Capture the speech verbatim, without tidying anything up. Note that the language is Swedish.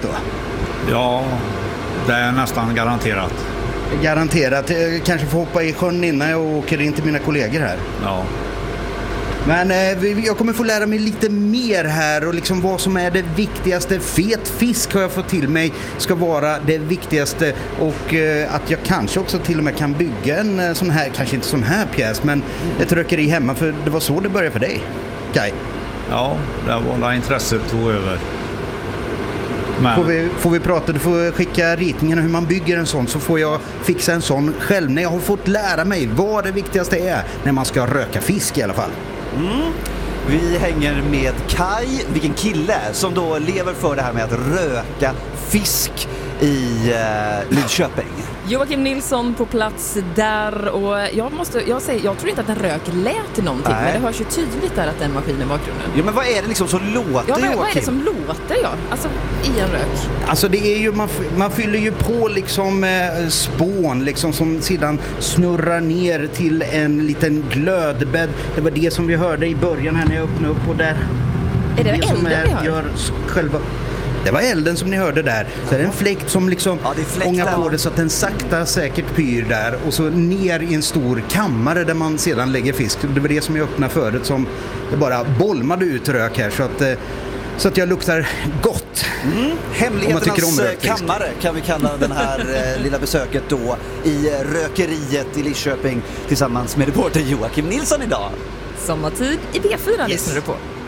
då? Ja, det är nästan garanterat. Garanterat. Jag kanske får hoppa i sjön innan jag åker in till mina kollegor här. Ja. Men eh, jag kommer få lära mig lite mer här och liksom vad som är det viktigaste. Fet fisk har jag fått till mig ska vara det viktigaste, och eh, att jag kanske också till och med kan bygga en eh, sån här, kanske inte sån här pjäs, men ett rökeri hemma, för det var så det började för dig, Kai. Ja, det var där intresset tog över. Men... Får vi, får vi prata, du får skicka ritningarna hur man bygger en sån, så får jag fixa en sån själv när jag har fått lära mig vad det viktigaste är när man ska röka fisk i alla fall. Mm. Vi hänger med Kai, vilken kille som då lever för det här med att röka fisk i uh, Lidköping. Joakim Nilsson på plats där, och jag måste jag säger jag tror inte att den rök lät någonting. Nej. Men det hörs ju tydligt där att den maskinen i bakgrunden. Ja, men vad är det liksom som låter? Ja, men vad är det Joakim? som låter, ja? Alltså i en rök. Alltså det är ju, man, man fyller ju på liksom eh, spån liksom, som sedan snurrar ner till en liten glödbädd. Det var det som vi hörde i början här när jag öppnade upp, och där är det, det som elden är, vi hör? gör själva. Det var elden som ni hörde där. Så är det en fläkt som liksom ja, ångar på det så att den sakta säkert pyr där, och så ner i en stor kammare där man sedan lägger fisk. Det var det som jag öppnade förut, som det bara bolmade ut rök här, så att, så att jag luktar gott. Mm. Hemligheternas kammare kan vi kalla den här eh, lilla besöket då i rökeriet i Lidköping tillsammans med reporter Joakim Nilsson idag. Sommartid i B fyra yes. lyssnar du på.